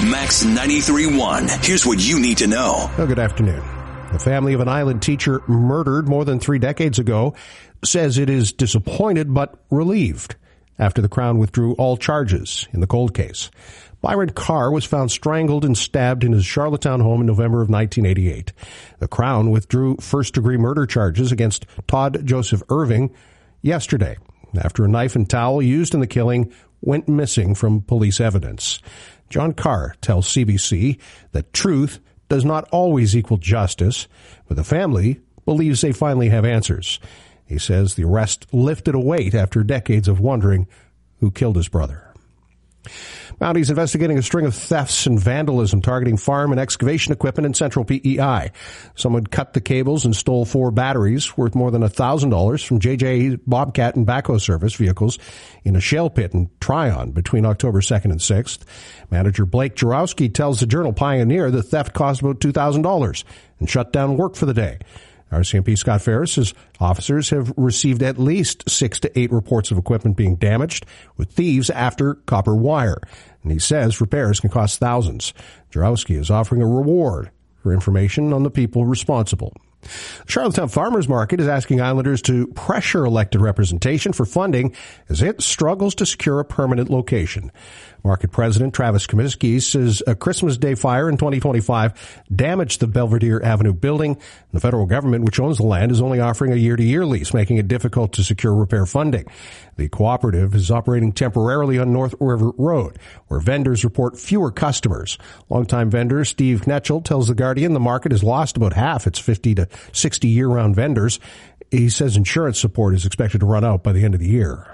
Max 93.1. Here's what you need to know. Well, good afternoon. The family of an Island teacher murdered more than 3 decades ago says it is disappointed but relieved after the Crown withdrew all charges in the cold case. Byron Carr was found strangled and stabbed in his Charlottetown home in November of 1988. The Crown withdrew first-degree murder charges against Todd Joseph Irving yesterday after a knife and towel used in the killing went missing from police evidence. John Carr tells CBC that truth does not always equal justice, but the family believes they finally have answers. He says the arrest lifted a weight after decades of wondering who killed his brother. Mounties investigating a string of thefts and vandalism targeting farm and excavation equipment in central PEI. Someone cut the cables and stole 4 batteries worth more than $1,000 from JJ Bobcat and backhoe service vehicles in a shale pit in Tryon between October 2nd and 6th. Manager Blake Jarowski tells the Journal Pioneer the theft cost about $2,000 and shut down work for the day. RCMP Scott Ferris says officers have received at least 6 to 8 reports of equipment being damaged with thieves after copper wire. And he says repairs can cost thousands. Jarowski is offering a reward for information on the people responsible. The Charlottetown Farmers Market is asking Islanders to pressure elected representation for funding as it struggles to secure a permanent location. Market President Travis Comiskey says a Christmas Day fire in 2025 damaged the Belvedere Avenue building. The federal government, which owns the land, is only offering a year-to-year lease, making it difficult to secure repair funding. The cooperative is operating temporarily on North River Road, where vendors report fewer customers. Longtime vendor Steve Knetchell tells The Guardian the market has lost about half its 50 to 60 year-round vendors. He says insurance support is expected to run out by the end of the year.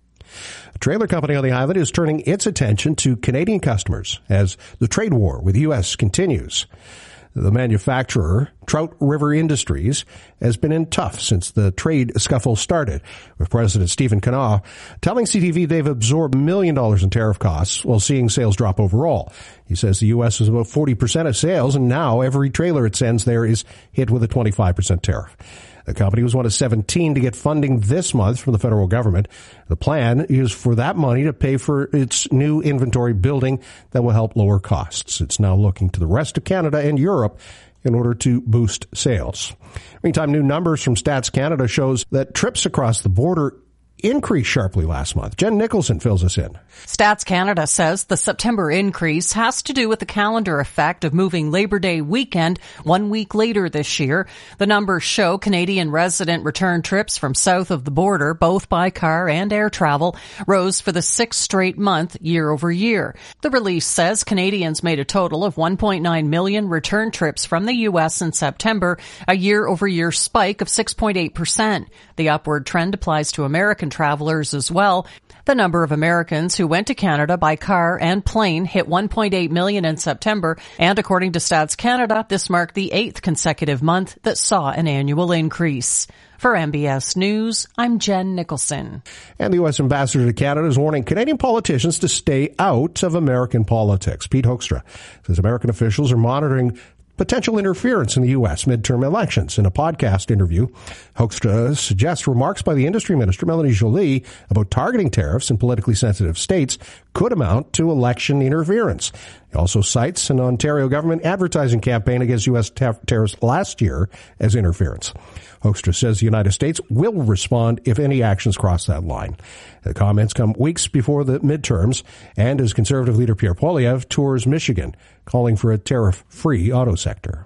A trailer company on the island is turning its attention to Canadian customers as the trade war with the U.S. continues. The manufacturer, Trout River Industries, has been in tough since the trade scuffle started, with President Stephen Kanaw telling CTV they've absorbed $1 million in tariff costs while seeing sales drop overall. He says the U.S. is about 40% of sales, and now every trailer it sends there is hit with a 25% tariff. The company was one of 17 to get funding this month from the federal government. The plan is for that money to pay for its new inventory building that will help lower costs. It's now looking to the rest of Canada and Europe in order to boost sales. Meantime, new numbers from Stats Canada shows that trips across the border increased sharply last month. Jen Nicholson fills us in. Stats Canada says the September increase has to do with the calendar effect of moving Labor Day weekend 1 week later this year. The numbers show Canadian resident return trips from south of the border, both by car and air travel, rose for the 6th straight month year over year. The release says Canadians made a total of 1.9 million return trips from the U.S. in September, a year-over-year spike of 6.8%. The upward trend applies to American travelers as well. The number of Americans who went to Canada by car and plane hit 1.8 million in September, and according to Stats Canada, this marked the 8th consecutive month that saw an annual increase. For MBS News, I'm Jen Nicholson. And the U.S. Ambassador to Canada is warning Canadian politicians to stay out of American politics. Pete Hoekstra says American officials are monitoring potential interference in the U.S. midterm elections. In a podcast interview, Hoekstra suggests remarks by the industry minister, Melanie Joly, about targeting tariffs in politically sensitive states could amount to election interference. He also cites an Ontario government advertising campaign against U.S. tariffs last year as interference. Hoekstra says the United States will respond if any actions cross that line. The comments come weeks before the midterms and as Conservative leader Pierre Poilievre tours Michigan, calling for a tariff-free auto sector.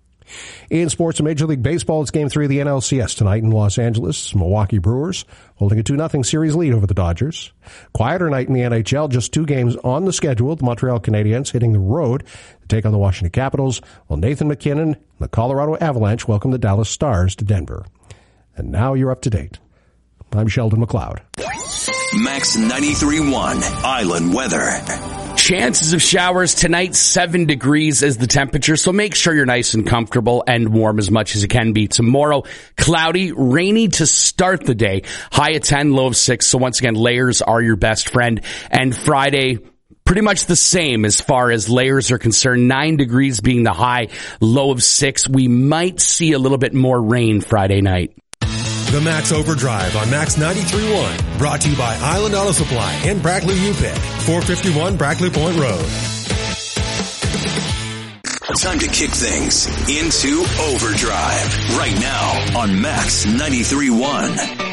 In sports, in Major League Baseball, it's Game 3 of the NLCS tonight in Los Angeles. Milwaukee Brewers holding a 2-0 series lead over the Dodgers. Quieter night in the NHL, just 2 games on the schedule. The Montreal Canadiens hitting the road to take on the Washington Capitals, while Nathan McKinnon and the Colorado Avalanche welcome the Dallas Stars to Denver. And now you're up to date. I'm Sheldon McLeod. Max 93.1 Island Weather. Chances of showers tonight, 7 degrees is the temperature, so make sure you're nice and comfortable and warm as much as it can be. Tomorrow, cloudy, rainy to start the day, high of 10, low of 6, so once again, layers are your best friend. And Friday, pretty much the same as far as layers are concerned, 9 degrees being the high, low of 6. We might see a little bit more rain Friday night. The Max Overdrive on Max 93.1, brought to you by Island Auto Supply and Brackley UPick, 451 Brackley Point Road. Time to kick things into overdrive right now on Max 93.1.